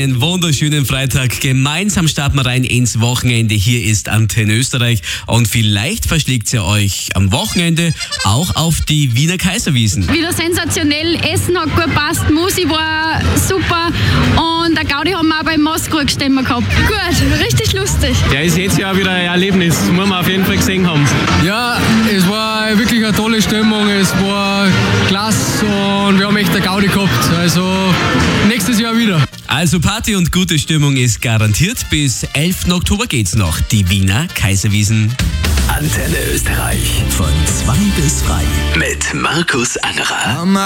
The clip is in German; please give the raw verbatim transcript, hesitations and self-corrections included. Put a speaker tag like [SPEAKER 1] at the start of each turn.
[SPEAKER 1] einen wunderschönen Freitag. Gemeinsam starten wir rein ins Wochenende. Hier ist Antenne Österreich. Und vielleicht verschlägt ihr euch am Wochenende auch auf die Wiener Kaiserwiesen.
[SPEAKER 2] Wieder sensationell. Essen hat gut gepasst, Musik war super und der Gaudi haben wir auch beim Moskau gestemmt gehabt. Gut, richtig lustig.
[SPEAKER 3] Ja, ist jetzt ja wieder ein Erlebnis. Das muss man auf jeden Fall gesehen haben.
[SPEAKER 4] Ja, es war wirklich eine tolle Stimmung. Es war klasse und wir haben echt eine Gaudi gehabt. Also nächstes Jahr wieder.
[SPEAKER 1] Also Party und gute Stimmung ist garantiert. Bis elften Oktober geht's noch. Die Wiener Kaiserwiesen.
[SPEAKER 5] Antenne Österreich von zwei bis drei mit Markus Angerer.